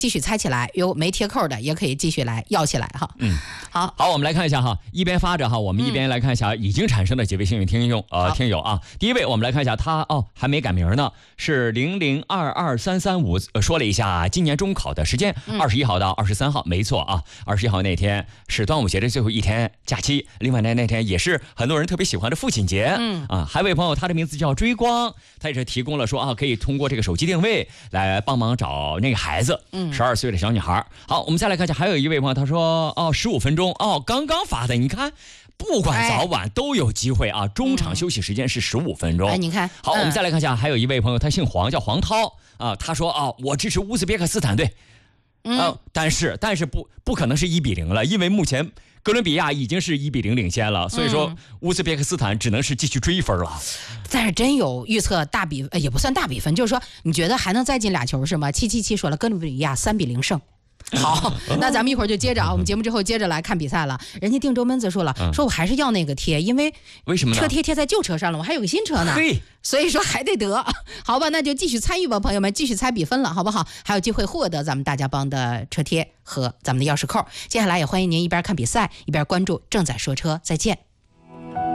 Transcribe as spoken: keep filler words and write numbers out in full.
继续猜起来，有没贴扣的也可以继续来要起来哈。 嗯， 好， 好，我们来看一下哈，一边发着哈，我们一边来看一下已经产生的几位幸运听众、嗯、呃听友啊。第一位，我们来看一下他哦，还没改名呢，是零零二二三三五，说了一下今年中考的时间，二十一号到二十三号，没错啊，二十一号那天是端午节的最后一天假期，另外呢那天也是很多人特别喜欢的父亲节，嗯啊，还有位朋友他的名字叫追光，他也是提供了说啊，可以通过这个手机定位来帮忙找那个孩子，嗯，十二岁的小女孩。好，我们再来看一下，还有一位朋友他说哦，十五分钟哦，刚刚发的，你看。不管早晚都有机会啊！中场休息时间是十五分钟。 哎，你看， 好，我们再来看一下，还有一位朋友，他姓黄，叫黄涛啊。他说啊，我支持乌兹别克斯坦队，嗯、啊，但是但是不不可能是一比零了，因为目前哥伦比亚已经是一比零领先了，所以说乌兹别克斯坦只能是继续追分了。 但是真有预测大比，呃，也不算大比分，就是说你觉得还能再进俩球是吗？七七七说了，哥伦比亚三比零胜。好，那咱们一会儿就接着啊，我们节目之后接着来看比赛了。人家定州闷子说了，说我还是要那个贴，因为为什么呢？ 车贴贴在旧车上了，我还有个新车呢，所以说还得得。好吧，那就继续参与吧，朋友们，继续猜比分了，好不好？还有机会获得咱们大家帮的车贴和咱们的钥匙扣。接下来也欢迎您一边看比赛一边关注正在说车，再见。